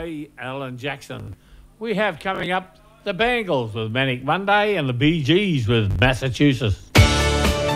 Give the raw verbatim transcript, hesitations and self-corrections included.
by Alan Jackson. We have coming up the Bangles with Manic Monday and the Bee Gees with Massachusetts.